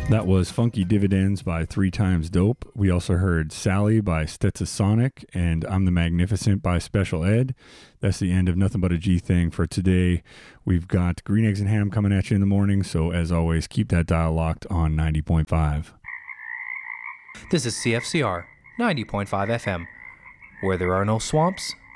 That was Funky Dividends by Three Times Dope. We also heard Sally by Stetsasonic and I'm the Magnificent by Special Ed. That's the end of Nothing But a G Thing for today. We've got Green Eggs and Ham coming at you in the morning, so as always, keep that dial locked on 90.5. This is CFCR 90.5 FM. Where there are no swamps,